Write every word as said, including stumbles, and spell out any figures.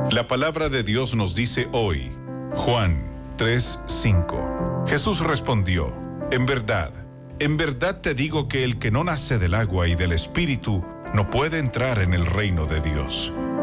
La palabra de Dios nos dice hoy, Juan tres cinco. Jesús respondió, en verdad, en verdad te digo que el que no nace del agua y del Espíritu no puede entrar en el reino de Dios.